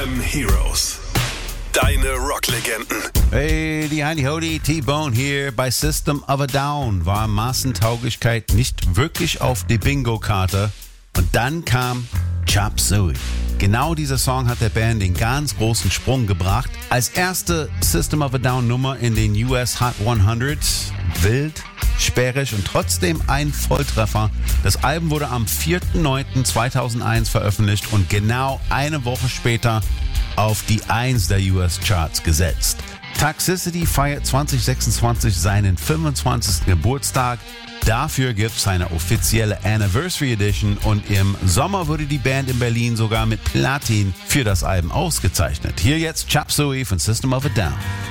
FM Heroes. Deine Rocklegenden. Hey, die Heidi Hody, T-Bone hier. Bei System of a Down war Massentauglichkeit nicht wirklich auf die Bingo-Karte. Und dann kam Chop Suey. Genau dieser Song hat der Band den ganz großen Sprung gebracht. Als erste System of a Down Nummer in den US Hot 100. Wild, sperrig und trotzdem ein Volltreffer. Das Album wurde am 4.9.2001 veröffentlicht und genau eine Woche später auf die 1 der US-Charts gesetzt. Toxicity feiert 2026 seinen 25. Geburtstag. Dafür gibt es eine offizielle Anniversary Edition und im Sommer wurde die Band in Berlin sogar mit Platin für das Album ausgezeichnet. Hier jetzt Chop Suey von System of a Down.